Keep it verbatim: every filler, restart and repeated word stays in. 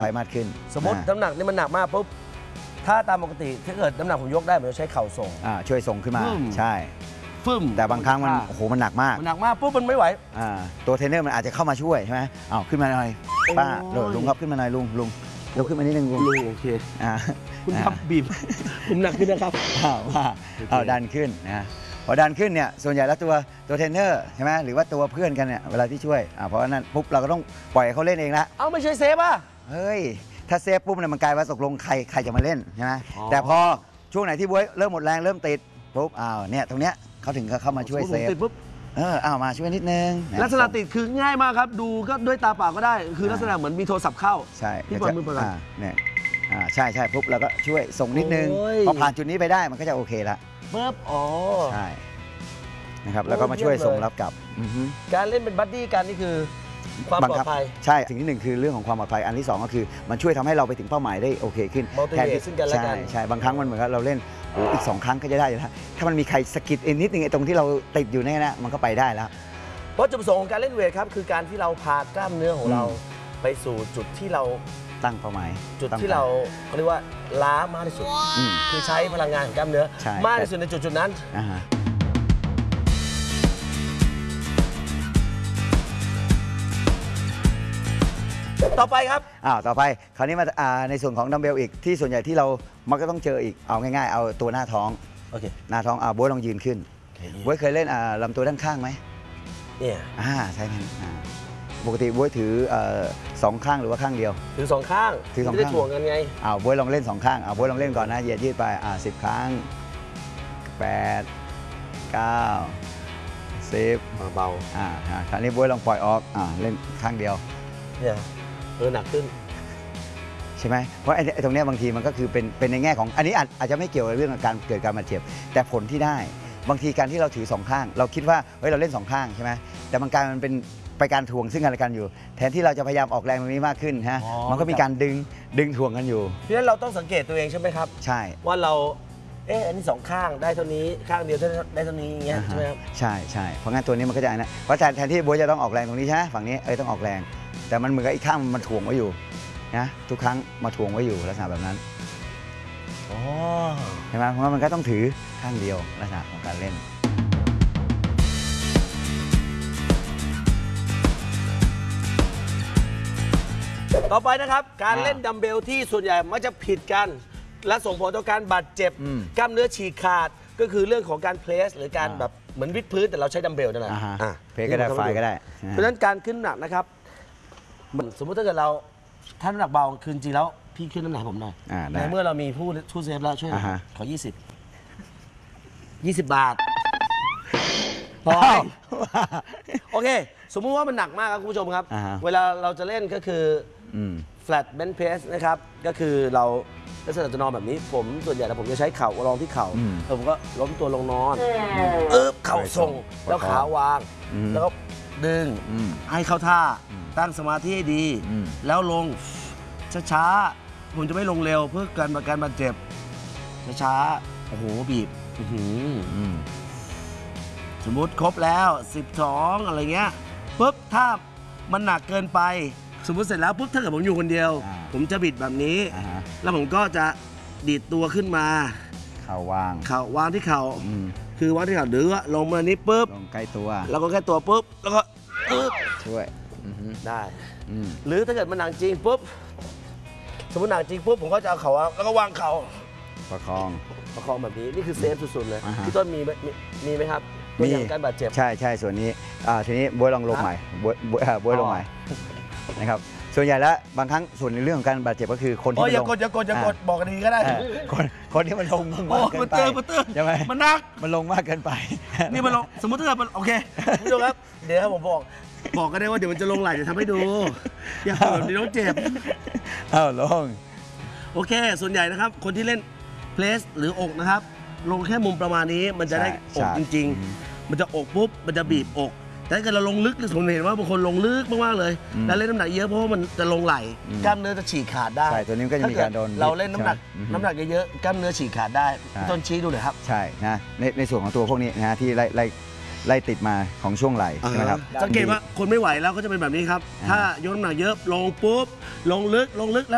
ไปมากขึ้นสมมติน้ำหนักนี่มันหนักมากปุ๊บถ้าตามปกติถ้าเกิดน้ำหนักผมยกได้ผมจะใช้เข่าส่งช่วยส่งขึ้นมาใช่ฟึ่มแต่บางครั้งมันโอ้โหมันหนักมากมันหนักมากปุ๊บมันไม่ไหวตัวเทรนเนอร์มันอาจจะเข้ามาช่วยใช่ไหมเอาขึ้นมาหน่อยป้าลุงครับขึ้นมาหน่อยลุงลุงยกขึ้นมานิดนึงลุงลุงโอเคคุณครับบีบผมหนักขึ้นนะครับว่าเอาดันขึ้นนะพอดันขึ้นเนี่ยส่วนใหญ่แล้วตัวตัวเทรนเนอร์ใช่ไหมหรือว่าตัวเพื่อนกันเนี่ยเวลาที่ช่วยเพราะนั้นปุ๊บเราก็ต้องปล่อยเขาเล่นเองละเอาไม่ใช่เซฟอ่ะเฮ้ยถ้าเซฟปุ๊บเนี่ยมันกลายว่าตกลงใครใครจะมาเล่นใช่ไหมแต่พอช่วงไหนที่บ๊วยเริ่มหมดแรงเริ่มติดปุ๊บอ้าวเนี่ยตรงเนี้ยเขาถึงเข้ามาช่วยเซฟปุ๊บเอออ้าวมาช่วยนิดนึงลักษณะติดคือง่ายมากครับดูก็ด้วยตาเปล่าก็ได้คือลักษณะเหมือนมีโทรศัพท์เข้าใช่ที่บอลมือประกันเนี่ยอ่าใช่ใช่ปุ๊บเราก็ช่วยส่งนิดนึงพอผ่านจุดนี้ไปได้มันก็จะโอเคละปุ๊บอ๋อใช่นะครับแล้วก็มาช่วยส่งรับกลับการเล่นเป็นบัดดี้กันนี่คือความปลอดภัยใช่สิ่งที่หนึ่งคือเรื่องของความปลอดภัยอันที่สองก็คือมันช่วยทำให้เราไปถึงเป้าหมายได้โอเคขึ้นแทนที่ซึ่งกันและกันใช่บางครั้งมันเหมือนกับเราเล่นอีกสองครั้งก็จะได้แล้วถ้ามันมีใครสกิดนิดนึงไอ้ตรงที่เราติดอยู่เนี่ยนะมันก็ไปได้แล้วเพราะจุดประสงค์ของการเล่นเวทครับคือการที่เราพากล้ามเนื้อของเราไปสู่จุดที่เราตั้งเป้าหมายจุดที่เราเรียกว่าล้ามากที่สุดคือใช้พลังงานของกล้ามเนื้อมากที่สุดในจุดจุดนั้นต่อไปครับอ้าวต่อไปคราวนี้มาในส่วนของดัมเบลอีกที่ส่วนใหญ่ที่เรามันก็ต้องเจออีกเอาง่ายๆเอาตัวหน้าท้องโอเคหน้าท้องอ่าบ๊วยลองยืนขึ้นบ๊วยเคยเล่นลำตัวด้านข้างไหมเนี่ยอ่าใช่ไหมปกติบ๊วยถือสองข้างหรือว่าข้างเดียวถือสองข้างถือสองข้างได้ถ่วงกันไงอ้าวบ๊วยลองเล่นสองข้างอ้าวบ๊วยลองเล่นก่อนนะเหยียดยืดไปอ่าสิบครั้งแปดเก้าสิบเบาอ่าคราวนี้บ๊วยลองปล่อยออกอ่าเล่นข้างเดียวเนี่ยเออหนักขึ้นใช่ไหมเพราะไอ้ตรงนี้บางทีมันก็คือเป็นเป็นในแง่ของอันนี้อาจจะไม่เกี่ยวกับเรื่องการเกิดการบาดเจ็บแต่ผลที่ได้บางทีการที่เราถือสองข้างเราคิดว่าเฮ้ยเราเล่นสองข้างใช่ไหมแต่บางการมันเป็นไปการถ่วงซึ่งกันและกันอยู่แทนที่เราจะพยายามออกแรงตรงนี้มากขึ้นฮะมันก็มีการดึงดึงถ่วงกันอยู่เพราะฉะนั้นเราต้องสังเกตตัวเองใช่ไหมครับใช่ว่าเราเอออันนี้สองข้างได้เท่านี้ข้างเดียวได้เท่านี้อย่างเงี้ยใช่ไหมครับใช่ใช่เพราะงั้นตัวนี้มันก็จะนะเพราะแทนแทนที่บ๊วยจะต้องออกแรงตรงนี้ใช่ไหมฝั่งนี้เอ้ยต้องออกแรงแต่มันเหมือนกับอีกข้างมันถ่วงไว้อยู่นะทุกครั้งมาถ่วงไว้อยู่ลักษณะแบบนั้นใช่ไหมเพราะว่ามันก็ต้องถือข้างเดียวลักษณะของการเล่นต่อไปนะครับการเล่นดัมเบลที่ส่วนใหญ่มักจะผิดกันและส่งผลต่อการบาดเจ็บกล้ามเนื้อฉีกขาดก็คือเรื่องของการเพลสหรือการแบบเหมือนวิดพื้นแต่เราใช้ดัมเบลนั่นแหละเพลสก็ได้ไฟก็ได้เพราะฉะนั้นการขึ้นน้ำหนักนะครับสมมุติถ้าเกิดเราถ้าน้ำหนักเบาคือจริงแล้วพี่ขึ้นน้ำหนักผมหน่อยในเมื่อเรามีผู้ช่วยเซฟแล้วช่วยขอยี่สิบยี่สิบบาทพอโอเคสมมุติว่ามันหนักมากครับคุณผู้ชมครับเวลาเราจะเล่นก็คือ flat bench press นะครับก็คือเราลักษณะจะนอนแบบนี้ผมส่วนใหญ่แล้วผมจะใช้เข่ารองที่เข่าแล้วผมก็ล้มตัวลงนอนเอ๊บเข่าส่งแล้วขาวางแล้วก็ดึงให้เข้าท่าตั้งสมาธิให้ดีแล้วลงช้าๆผมจะไม่ลงเร็วเพื่อการการบาดเจ็บช้าๆโอ้โหบีบสมมุติครบแล้วสิบสองอะไรเงี้ยปุ๊บถ้ามันหนักเกินไปสมมติเสร็จแล้วปุ๊บถ้าเกิดผมอยู่คนเดียวผมจะบิดแบบนี้แล้วผมก็จะดีดตัวขึ้นมาเข่าวางเข่าวางที่เข่าคือวางที่เข่าหรือว่าลงมานี้ปุ๊บลงใกล้ตัวแล้วก็แค่ตัวปุ๊บแล้วก็ปึ๊บช่วยได้หรือถ้าเกิดมันหนักจริงปุ๊บสมมติหนักจริงปุ๊บผมก็จะเอาเข่าแล้วก็วางเข่าประคองประคองแบบนี้นี่คือเซฟสุดๆเลยพี่ต้นมีมีไหมครับมีการบาดเจ็บใช่ใช่ส่วนนี้ทีนี้บ๊วยลองลงใหม่บ๊วยบ๊วยลงใหม่นะครับส่วนใหญ่แล้วบางครั้งส่วนในเรื่องของการบาดเจ็บก็คือคนที่อย่ากดอย่ากดอย่ากดบอกกันดีก็ได้คนคนที่มันลงมากเกินไปใช่ไหมมันนักมันลงมากเกินไปนี่มันลงสมมติถ้าเกิดมันโอเคคุณผู้ชมครับเดี๋ยวผมบอกบอกก็ได้ว่าเดี๋ยวมันจะลงไหลจะทำให้ดูอย่าแบบนี้ต้องเจ็บอ้าวลงโอเคส่วนใหญ่นะครับคนที่เล่นเพลสหรืออกนะครับลงแค่มุมประมาณนี้มันจะได้อกจริงๆมันจะอกปุ๊บมันจะบีบอกแต่ถ้าเกิดเราลงลึกผมเห็นว่าบางคนลงลึกมากๆเลยแล้วเล่นน้ำหนักเยอะเพราะว่ามันจะลงไหลกล้ามเนื้อจะฉีกขาดได้ใช่ตัวนี้ก็จะมีการโดนเราเล่นน้ำหนักน้ำหนักเยอะๆกล้ามเนื้อฉีกขาดได้ต้นชี้ดูหน่อยครับใช่นะในในส่วนของตัวพวกนี้นะที่ไล่ไล่ไล่ติดมาของช่วงไหล่ใช่ไหมครับสังเกตว่าคนไม่ไหวแล้วก็จะเป็นแบบนี้ครับถ้ายกน้ำหนักเยอะลงปุ๊บลงลึกลงลึกแล้ว